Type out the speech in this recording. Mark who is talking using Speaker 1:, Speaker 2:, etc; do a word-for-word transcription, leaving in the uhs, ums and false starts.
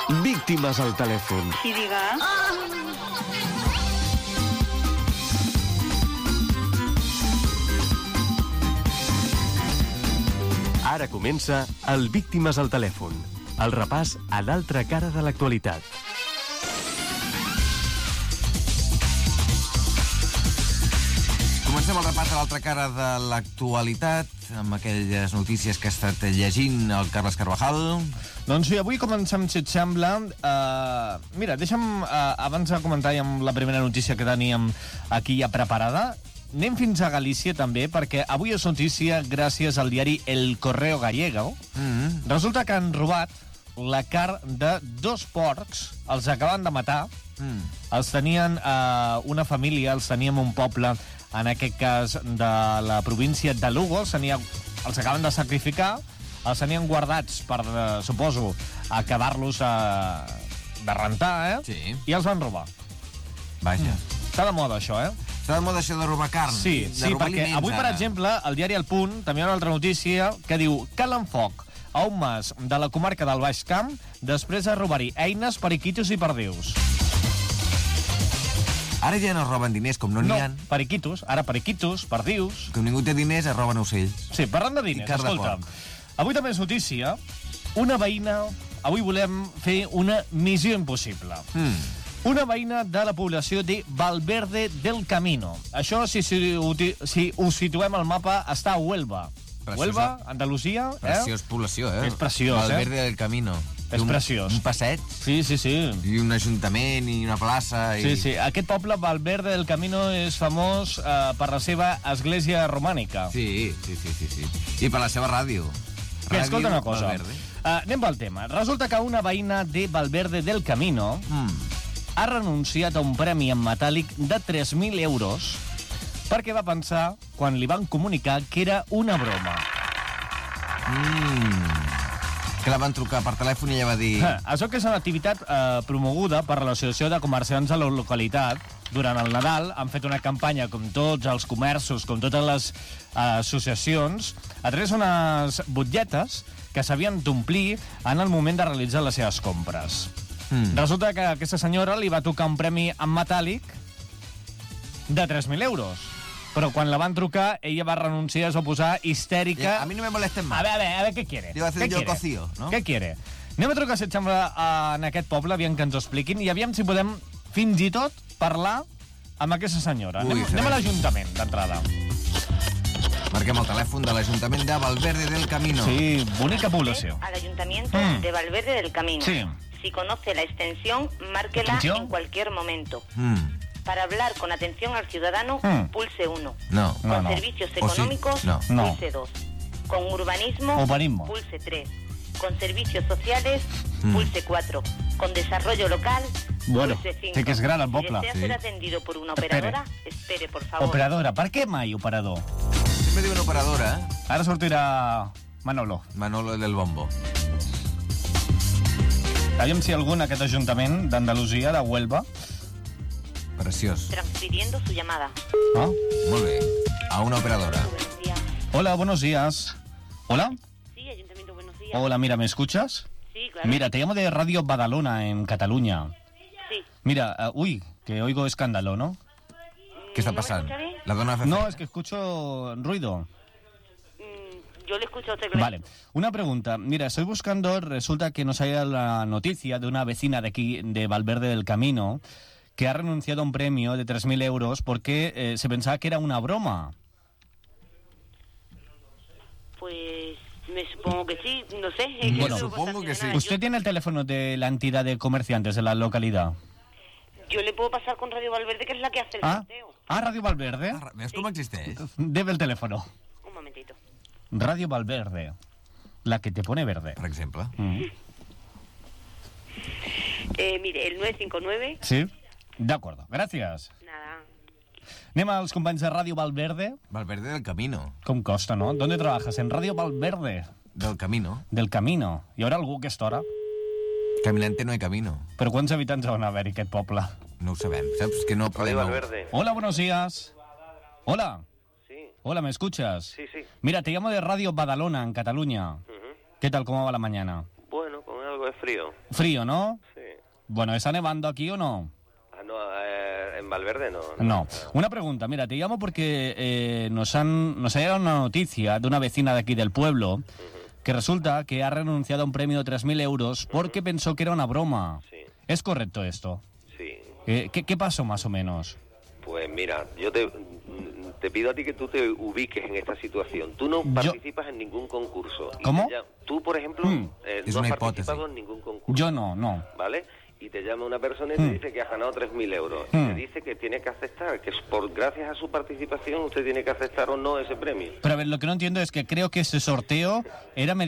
Speaker 1: Víctimes al telèfon.
Speaker 2: Sí, diga.
Speaker 1: Ara comença el Víctimes al telèfon, el repàs a l'altra cara de l'actualitat.
Speaker 3: Comencem el repàs a l'altra cara de l'actualitat, amb aquelles notícies que ha estat llegint el Carles Carvajal.
Speaker 4: Doncs sí, avui comencem, si et sembla... Uh, mira, deixa'm, uh, abans de comentar ja amb la primera notícia que teníem aquí ja preparada, anem fins a Galícia també, perquè avui és notícia gràcies al diari El Correo Gallego.
Speaker 3: Mm-hmm.
Speaker 4: Resulta que han robat la carn de dos porcs, els acaben de matar,
Speaker 3: Mm.
Speaker 4: els tenien uh, una família, els teníem un poble, en aquest cas de la província de Lugo, els, tenia, els acaben de sacrificar, els tenien guardats per, uh, suposo, acabar-los uh, de rentar, eh?
Speaker 3: Sí.
Speaker 4: I els van robar.
Speaker 3: Vaja.
Speaker 4: Mm. Està de moda, això, eh?
Speaker 3: Està de moda això de robar carn.
Speaker 4: Sí,
Speaker 3: de
Speaker 4: sí,
Speaker 3: robar
Speaker 4: perquè
Speaker 3: aliments,
Speaker 4: avui, per
Speaker 3: ara.
Speaker 4: exemple, al diari El Punt, també hi ha una altra notícia que diu calen foc a un mas de la comarca del Baix Camp després de robar-hi eines, periquitos i perdius.
Speaker 3: Ara ja no es roben diners, com no n'hi
Speaker 4: No,
Speaker 3: ha.
Speaker 4: periquitos, ara periquitos, perdius...
Speaker 3: Com ningú té diners, es roben ocells.
Speaker 4: Sí, parlant de diners,
Speaker 3: I carn de
Speaker 4: escolta,
Speaker 3: porc.
Speaker 4: avui també és notícia, una veïna... Avui volem fer una missió impossible.
Speaker 3: Mm.
Speaker 4: Una veïna de la població de Valverde del Camino. Això, si, si, si us situem al mapa, està a Huelva.
Speaker 3: Preciós,
Speaker 4: Huelva,
Speaker 3: eh?
Speaker 4: Andalusia...
Speaker 3: Preciós població, eh?
Speaker 4: És preciós, eh?
Speaker 3: Valverde del Camino.
Speaker 4: És
Speaker 3: un,
Speaker 4: preciós.
Speaker 3: Un passeig,
Speaker 4: Sí, sí, sí.
Speaker 3: i un ajuntament, i una plaça... I...
Speaker 4: Sí, sí. Aquest poble, Valverde del Camino, és famós eh, per la seva església romànica.
Speaker 3: Sí, sí, sí, sí, sí. I per la seva ràdio.
Speaker 4: Que, escolta una cosa.
Speaker 3: Valverde.
Speaker 4: Uh, anem pel tema. Resulta que una veïna de Valverde del Camino
Speaker 3: Mm.
Speaker 4: ha renunciat a un premi en metàl·lic de tres mil euros perquè va pensar, quan li van comunicar, que era una broma.
Speaker 3: Mm. Que la van trucar per telèfon i ella va dir...
Speaker 4: Eh, Això que és una activitat eh, promoguda per l'Associació de Comerciants de la localitat. Durant el Nadal han fet una campanya, com tots els comerços, com totes les eh, associacions, a través d'unes butlletes que s'havien d'omplir en el moment de realitzar les seves compres.
Speaker 3: Mm.
Speaker 4: Resulta que a aquesta senyora li va tocar un premi en metàl·lic de tres mil euros. Però quan la van trucar, ella va renunciar, es va posar histèrica.
Speaker 3: A mi no me molesten
Speaker 4: A
Speaker 3: más.
Speaker 4: ver, a ver, a ver, ¿qué quiere?
Speaker 3: Li va fer
Speaker 4: ¿Qué
Speaker 3: jo
Speaker 4: quiere?
Speaker 3: cocido, no?
Speaker 4: Què quiere? Anem a trucar, si et sembla, en aquest poble, aviam que ens ho expliquin, i aviam si podem, fins i tot, parlar amb aquesta senyora.
Speaker 3: Ui,
Speaker 4: anem, anem a l'Ajuntament, d'entrada.
Speaker 3: Marquem el telèfon de l'Ajuntament de Valverde del Camino.
Speaker 4: Sí, bonica població.
Speaker 2: Al Ayuntamiento
Speaker 4: Mm.
Speaker 2: de Valverde del Camino.
Speaker 4: Sí.
Speaker 2: Si conoce la extensión, márquela
Speaker 4: ¿Extensión?
Speaker 2: en cualquier momento.
Speaker 3: Mm.
Speaker 2: Para hablar con atención al ciudadano,
Speaker 4: Mm.
Speaker 2: pulse uno.
Speaker 3: No.
Speaker 4: No,
Speaker 2: Con
Speaker 4: no.
Speaker 2: servicios
Speaker 3: ¿O sí?
Speaker 2: económicos,
Speaker 3: No.
Speaker 4: No.
Speaker 2: pulse dos. Con urbanismo,
Speaker 4: Urbanismo.
Speaker 2: pulse tres. Con servicios sociales,
Speaker 3: Mm.
Speaker 2: pulse cuatro. Con desarrollo local,
Speaker 4: Bueno,
Speaker 2: pulse cinco.
Speaker 4: sí que és gran el
Speaker 2: Si
Speaker 4: poble.
Speaker 2: desea
Speaker 3: Sí.
Speaker 2: ser atendido por una
Speaker 4: Espere.
Speaker 2: operadora, espere, por favor.
Speaker 4: Operadora. Per què mai operador?
Speaker 3: Sempre diuen operadora, eh?
Speaker 4: Ara sortirà Manolo.
Speaker 3: Manolo del Bombo.
Speaker 4: Aviam si algú en aquest Ajuntament d'Andalusia, de Huelva...
Speaker 3: Preciós.
Speaker 2: Transfiriendo su llamada.
Speaker 4: Ah?
Speaker 3: Molt bé. A una operadora.
Speaker 2: Buenos días.
Speaker 4: Hola, buenos días. ¿Hola?
Speaker 2: Sí, Ayuntamiento, buenos días.
Speaker 4: Hola, mira, ¿me escuchas?
Speaker 2: Sí, claro.
Speaker 4: Mira, te llamo de Radio Badalona, en Cataluña.
Speaker 2: Sí.
Speaker 4: Mira, uh, uy, que oigo escándalo, ¿no?
Speaker 3: Què està
Speaker 2: ¿No me
Speaker 3: passant?
Speaker 2: escucha bien?
Speaker 3: La dona fa
Speaker 4: No,
Speaker 3: feina.
Speaker 4: es que escucho ruido.
Speaker 2: Mm, Yo le escucho a usted.
Speaker 4: Vale, una pregunta. Mira, estoy buscando, resulta que nos haya la noticia de una vecina de aquí, de Valverde del Camino, que ha renunciado a un premio de tres mil euros porque eh, se pensaba que era una broma.
Speaker 2: Pues me supongo que sí, no sé. es que
Speaker 4: Bueno,
Speaker 2: no puedo
Speaker 3: supongo que sí.
Speaker 2: sancionar. Yo-
Speaker 4: ¿Usted tiene el teléfono de la entidad de comerciantes de la localidad?
Speaker 2: Yo le puedo pasar con Radio Valverde, que es la que hace el
Speaker 4: Ah,
Speaker 2: sorteo.
Speaker 4: ah Radio Valverde.
Speaker 3: Ah, veus com existeix?
Speaker 4: Debe el teléfono.
Speaker 2: Un momentito.
Speaker 4: Radio Valverde. La que te pone verde.
Speaker 3: Per exemple.
Speaker 4: Mm.
Speaker 2: Eh, mire, el nueve cinco nueve...
Speaker 4: Sí? De acuerdo. Gracias.
Speaker 2: Nada.
Speaker 4: Anem als companys de Radio Valverde.
Speaker 3: Valverde del Camino.
Speaker 4: Com costa, no? ¿Dónde trabajas? En Radio Valverde.
Speaker 3: Del Camino.
Speaker 4: Del Camino. Hi haurà algú a aquesta hora?
Speaker 3: Caminante no hay camino.
Speaker 4: Però quants habitants van haver-hi aquest poble?
Speaker 3: No ho sabem, saps? Que no podem...
Speaker 5: Valverde.
Speaker 4: Hola, buenos días. Hola.
Speaker 5: Sí,
Speaker 4: Hola, ¿me escuchas?
Speaker 5: sí, sí.
Speaker 4: Mira, te llamo de Radio Badalona, en Cataluña.
Speaker 5: Ujú.
Speaker 4: ¿Qué tal? ¿Cómo va la mañana?
Speaker 5: Bueno, con algo de frío.
Speaker 4: Frío, ¿no?
Speaker 5: Sí.
Speaker 4: Bueno, ¿está nevando aquí o no?
Speaker 5: Ah, no, eh, en Valverde no.
Speaker 4: No. Una pregunta, mira, te llamo porque eh, nos han nos ha llegado una noticia de una vecina de aquí del pueblo uh-huh. que resulta que ha renunciado a un premio de tres mil euros porque uh-huh. pensó que era una broma.
Speaker 5: Sí.
Speaker 4: ¿Es correcto esto?
Speaker 5: Sí.
Speaker 4: Eh, ¿qué, ¿Qué pasó más o menos?
Speaker 5: Pues mira, yo te, te pido a ti que tú te ubiques en esta situación. Tú no participas yo... en ningún concurso.
Speaker 4: ¿Cómo?
Speaker 5: Ya, tú, por ejemplo, mm. eh, no has participado en ningún concurso.
Speaker 4: Yo no, no.
Speaker 5: ¿Vale? Y te llama una persona y te mm. dice que has ganado tres mil euros. Mm. Y te dice que tiene que aceptar, que por gracias a su participación usted tiene que aceptar o no ese premio.
Speaker 4: Pero a ver, lo que no entiendo es que creo que ese sorteo era